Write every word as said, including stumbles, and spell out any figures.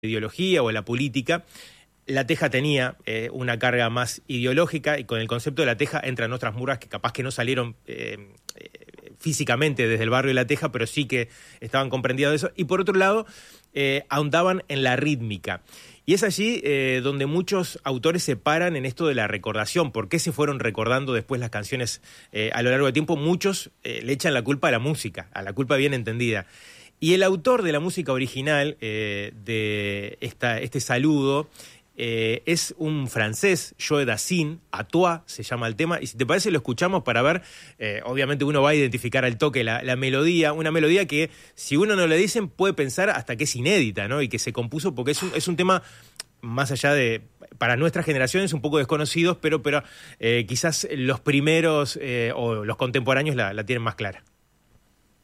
ideología o en la política. La teja tenía eh, una carga más ideológica y con el concepto de la teja entran otras murgas que capaz que no salieron eh, eh, físicamente desde el barrio de La Teja, pero sí que estaban comprendidas de eso. Y por otro lado, eh, ahondaban en la rítmica. Y es allí eh, donde muchos autores se paran en esto de la recordación. ¿Por qué se fueron recordando después las canciones eh, a lo largo del tiempo? Muchos eh, le echan la culpa a la música, a la culpa bien entendida. Y el autor de la música original eh, de esta, este saludo eh, es un francés, Joe Dassin, A Toi se llama el tema, y si te parece lo escuchamos para ver, eh, obviamente uno va a identificar al toque la, la melodía, una melodía que si uno no le dicen puede pensar hasta que es inédita, ¿no? Y que se compuso porque es un, es un tema más allá de, para nuestras generaciones un poco desconocidos, pero, pero eh, quizás los primeros eh, o los contemporáneos la, la tienen más clara.